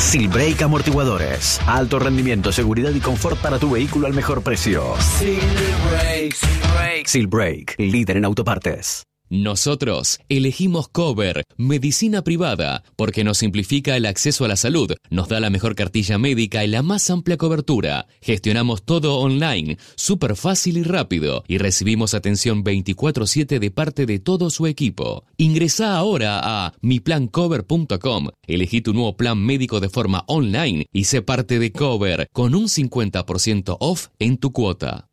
Silbrake Amortiguadores. Alto rendimiento, seguridad y confort para tu vehículo al mejor precio. Silbrake, líder en autopartes. Nosotros elegimos Cover, medicina privada, porque nos simplifica el acceso a la salud, nos da la mejor cartilla médica y la más amplia cobertura. Gestionamos todo online, súper fácil y rápido, y recibimos atención 24/7 de parte de todo su equipo. Ingresá ahora a miplancover.com, elegí tu nuevo plan médico de forma online y sé parte de Cover con un 50% off en tu cuota.